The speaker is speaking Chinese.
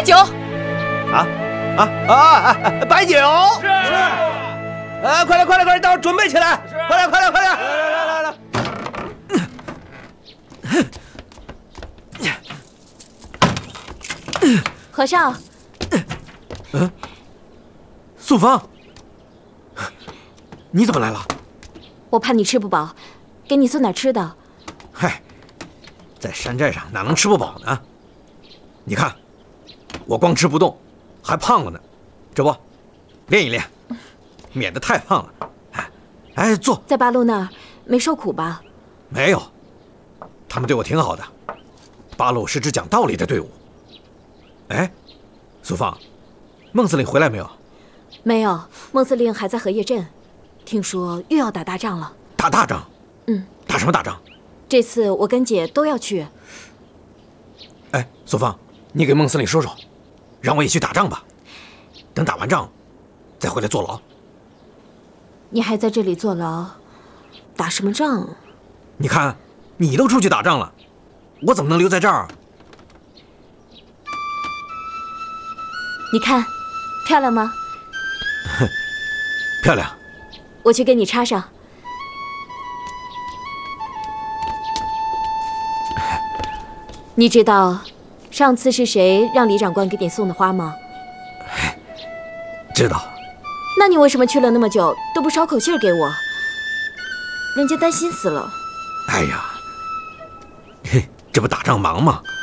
酒。 白酒是。快来，待会儿准备起来。快来！来。 和尚。 素芳，你怎么来了？ 我怕你吃不饱，给你送点吃的。 嗨，在山寨上哪能吃不饱呢？你看，我光吃不动，还胖了呢。这不，练一练，免得太胖了。哎，坐。 在八路那儿没受苦吧？ 没有，他们对我挺好的。八路是支讲道理的队伍。哎，素芳，孟司令回来没有？ 没有，孟司令还在荷叶镇，听说又要打大仗了。 打大仗？ 嗯。 打什么大仗？ 这次我跟姐都要去。 哎，素芳，你给孟司令说说，让我也去打仗吧。等打完仗，再回来坐牢。 你还在这里坐牢，打什么仗？ 你看，你都出去打仗了，我怎么能留在这儿？ 你看，漂亮吗？ 漂亮。 我去给你插上。你知道上次是谁让李长官给你送的花吗？ 知道。 那你为什么去了那么久都不捎口信给我？人家担心死了。 哎呀，这不打仗忙吗？